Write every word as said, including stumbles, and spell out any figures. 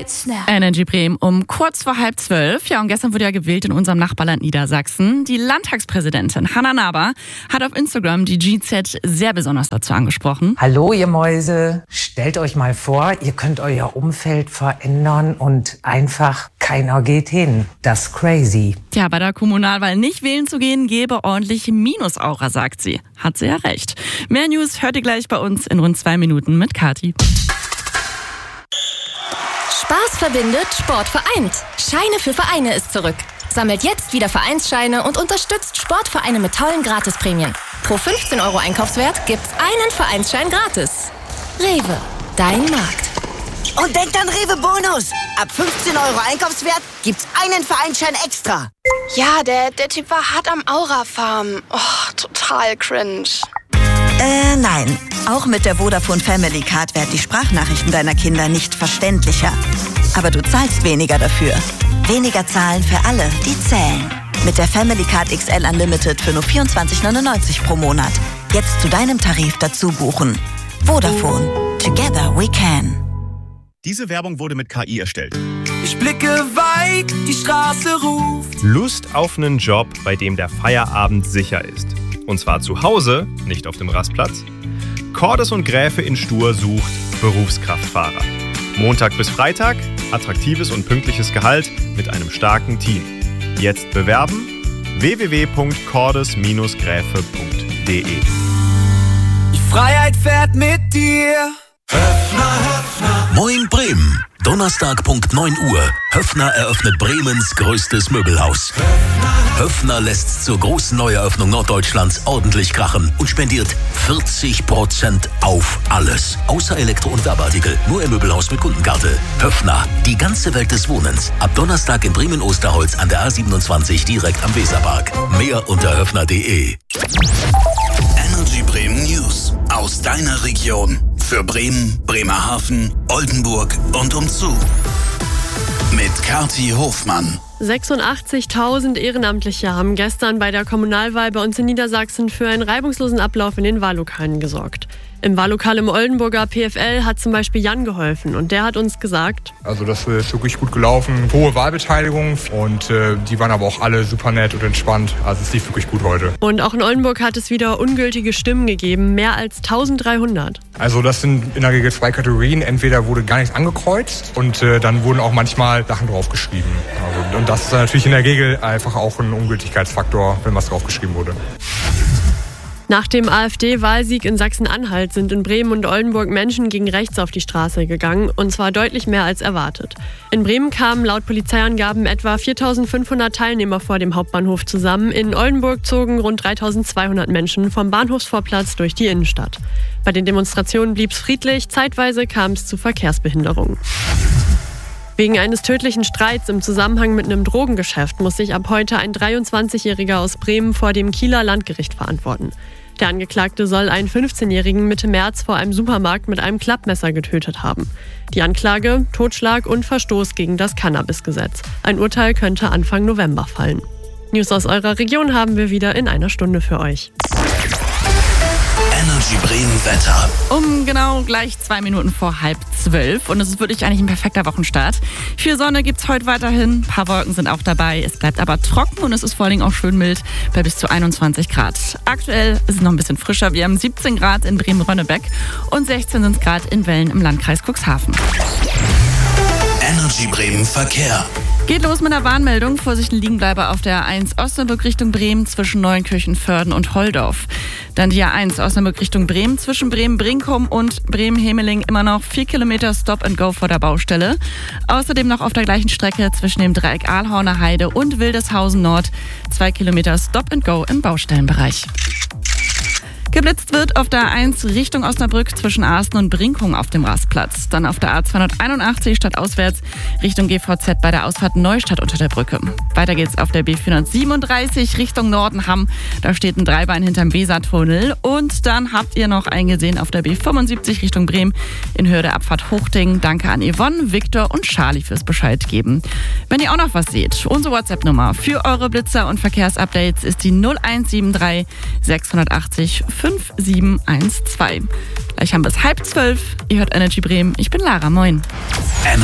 It's now. Energy Bremen um kurz vor halb zwölf. Ja, und gestern wurde ja gewählt in unserem Nachbarland Niedersachsen. Die Landtagspräsidentin Hanna Naber hat auf Instagram die G Z sehr besonders dazu angesprochen. Hallo ihr Mäuse, stellt euch mal vor, ihr könnt euer Umfeld verändern und einfach keiner geht hin. Das ist crazy. Tja, bei der Kommunalwahl nicht wählen zu gehen, gebe ordentlich Minusaura, sagt sie. Hat sie ja recht. Mehr News hört ihr gleich bei uns in rund zwei Minuten mit Kati. Spaß verbindet, Sport vereint. Scheine für Vereine ist zurück. Sammelt jetzt wieder Vereinsscheine und unterstützt Sportvereine mit tollen Gratisprämien. Pro fünfzehn Euro Einkaufswert gibt's einen Vereinsschein gratis. Rewe, dein Markt. Und denkt an Rewe Bonus. Ab fünfzehn Euro Einkaufswert gibt's einen Vereinsschein extra. Ja, der, der Typ war hart am Aura-Farm. Oh, total cringe. Äh, nein. Auch mit der Vodafone Family Card werden die Sprachnachrichten deiner Kinder nicht verständlicher. Aber du zahlst weniger dafür. Weniger zahlen für alle, die zählen. Mit der Family Card X L Unlimited für nur vierundzwanzig neunundneunzig pro Monat. Jetzt zu deinem Tarif dazu buchen. Vodafone. Together we can. Diese Werbung wurde mit K I erstellt. Ich blicke weit, die Straße ruft. Lust auf einen Job, bei dem der Feierabend sicher ist. Und zwar zu Hause, nicht auf dem Rastplatz. Cordes und Gräfe in Stur sucht Berufskraftfahrer. Montag bis Freitag, attraktives und pünktliches Gehalt mit einem starken Team. Jetzt bewerben w w w punkt cordes Bindestrich gräfe punkt d e. Die Freiheit fährt mit dir. Höffner, Höffner. Moin Bremen. Donnerstag Punkt neun Uhr. Höffner eröffnet Bremens größtes Möbelhaus. Höffner, Höffner lässt zur großen Neueröffnung Norddeutschlands ordentlich krachen und spendiert vierzig Prozent auf alles. Außer Elektro- und Werbeartikel. Nur im Möbelhaus mit Kundenkarte. Höffner, die ganze Welt des Wohnens. Ab Donnerstag in Bremen-Osterholz an der A siebenundzwanzig direkt am Weserpark. Mehr unter höffner punkt d e. Energy Bremen News. Aus deiner Region. Für Bremen, Bremerhaven, Oldenburg und umzu. Mit Kati Hofmann. sechsundachtzigtausend Ehrenamtliche haben gestern bei der Kommunalwahl bei uns in Niedersachsen für einen reibungslosen Ablauf in den Wahllokalen gesorgt. Im Wahllokal im Oldenburger P F L hat zum Beispiel Jan geholfen und der hat uns gesagt: Also das ist wirklich gut gelaufen, hohe Wahlbeteiligung und äh, die waren aber auch alle super nett und entspannt, also es lief wirklich gut heute. Und auch in Oldenburg hat es wieder ungültige Stimmen gegeben, mehr als eintausenddreihundert. Also das sind in der Regel zwei Kategorien, entweder wurde gar nichts angekreuzt und äh, dann wurden auch manchmal Sachen draufgeschrieben. Also, und das ist natürlich in der Regel einfach auch ein Ungültigkeitsfaktor, wenn was draufgeschrieben wurde. Nach dem AfD-Wahlsieg in Sachsen-Anhalt sind in Bremen und Oldenburg Menschen gegen rechts auf die Straße gegangen, und zwar deutlich mehr als erwartet. In Bremen kamen laut Polizeiangaben etwa viertausendfünfhundert Teilnehmer vor dem Hauptbahnhof zusammen. In Oldenburg zogen rund dreitausendzweihundert Menschen vom Bahnhofsvorplatz durch die Innenstadt. Bei den Demonstrationen blieb es friedlich, zeitweise kam es zu Verkehrsbehinderungen. Wegen eines tödlichen Streits im Zusammenhang mit einem Drogengeschäft muss sich ab heute ein dreiundzwanzigjähriger aus Bremen vor dem Kieler Landgericht verantworten. Der Angeklagte soll einen fünfzehnjährigen Mitte März vor einem Supermarkt mit einem Klappmesser getötet haben. Die Anklage: Totschlag und Verstoß gegen das Cannabisgesetz. Ein Urteil könnte Anfang November fallen. News aus eurer Region haben wir wieder in einer Stunde für euch. Energy Bremen Wetter. Um genau gleich zwei Minuten vor halb zwölf. Und es ist wirklich eigentlich ein perfekter Wochenstart. Viel Sonne gibt es heute weiterhin. Ein paar Wolken sind auch dabei. Es bleibt aber trocken und es ist vor allen Dingen auch schön mild bei bis zu einundzwanzig Grad. Aktuell ist es noch ein bisschen frischer. Wir haben siebzehn Grad in Bremen-Rönnebeck und sechzehn sind es Grad in Wellen im Landkreis Cuxhaven. Energy Bremen Verkehr. Geht los mit der Warnmeldung. Vorsicht, Liegenbleiber auf der A eins Osnabrück Richtung Bremen zwischen Neuenkirchen, Vörden und Holdorf. Dann die A eins Osnabrück Richtung Bremen zwischen Bremen-Brinkum und Bremen-Hemeling immer noch vier Kilometer Stop and Go vor der Baustelle. Außerdem noch auf der gleichen Strecke zwischen dem Dreieck Ahlhorner Heide und Wildeshausen Nord zwei Kilometer Stop and Go im Baustellenbereich. Geblitzt wird auf der A eins Richtung Osnabrück zwischen Arsten und Brinkum auf dem Rastplatz. Dann auf der A zweihunderteinundachtzig stadtauswärts Richtung G V Z bei der Ausfahrt Neustadt unter der Brücke. Weiter geht's auf der B vierhundertsiebenunddreißig Richtung Nordenham. Da steht ein Dreibein hinterm Wesertunnel. Und dann habt ihr noch einen gesehen auf der B fünfundsiebzig Richtung Bremen in Höhe der Abfahrt Hochding. Danke an Yvonne, Viktor und Charlie fürs Bescheid geben. Wenn ihr auch noch was seht, unsere WhatsApp-Nummer für eure Blitzer und Verkehrsupdates ist die null eins sieben drei sechshundertachtzig fünf sieben eins zwei. Gleich haben wir es halb zwölf. Ihr hört Energy Bremen. Ich bin Lara. Moin.